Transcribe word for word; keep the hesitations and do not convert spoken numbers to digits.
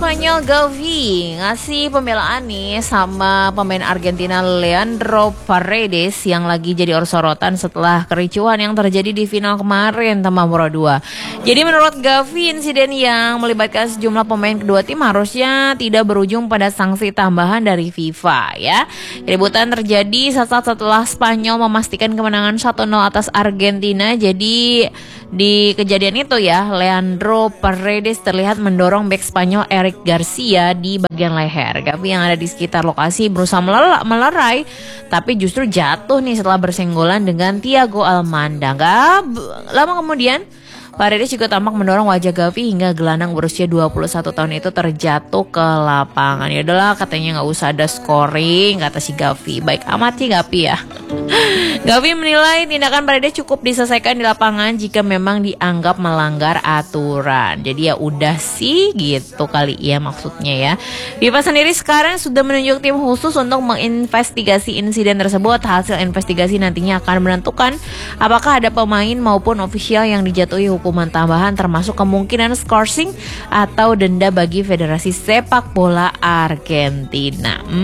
Spanyol Gavi ngasih pembelaan nih sama pemain Argentina Leandro Paredes yang lagi jadi sorotan setelah kericuhan yang terjadi di final kemarin Tamamura dua. Jadi menurut Gavi, insiden yang melibatkan sejumlah pemain kedua tim harusnya tidak berujung pada sanksi tambahan dari FIFA ya. Keributan terjadi saat setelah Spanyol memastikan kemenangan satu nol atas Argentina. Jadi di kejadian itu ya, Leandro Paredes terlihat mendorong bek Spanyol Eric Garcia di bagian leher. Gavi yang ada di sekitar lokasi berusaha melel- melerai, tapi justru jatuh nih setelah bersenggolan dengan Thiago Almada. Gak lama kemudian, Paredes juga tampak mendorong wajah Gavi hingga gelandang berusia dua puluh satu tahun itu terjatuh ke lapangan. Ya udahlah, katanya nggak usah ada scoring, kata si Gavi. Baik amat sih Gavi ya. Gavi menilai tindakan Paredes cukup diselesaikan di lapangan jika memang dianggap melanggar aturan. Jadi ya udah sih gitu kali ya maksudnya ya. FIFA sendiri sekarang sudah menunjuk tim khusus untuk menginvestigasi insiden tersebut. Hasil investigasi nantinya akan menentukan apakah ada pemain maupun ofisial yang dijatuhi hukuman tambahan, termasuk kemungkinan scoring atau denda bagi Federasi Sepak Bola Argentina. Hmm.